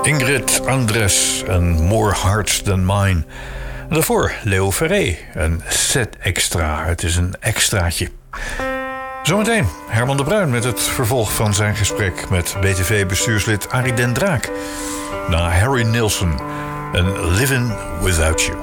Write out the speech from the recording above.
Ingrid Andres en More Hearts Than Mine. En daarvoor Leo Ferré, een set extra. Het is een extraatje. Zometeen Herman de Bruin met het vervolg van zijn gesprek met BTV-bestuurslid Arie Den Draak. Na Harry Nilsson en Living Without You.